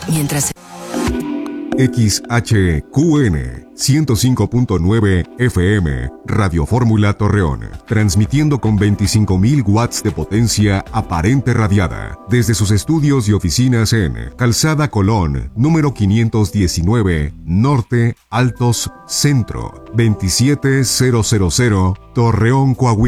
Mientras... XHQN 105.9 FM, Radio Fórmula Torreón, transmitiendo con 25.000 watts de potencia aparente radiada, desde sus estudios y oficinas en Calzada Colón, número 519, Norte, Altos, Centro, 27000, Torreón, Coahuila.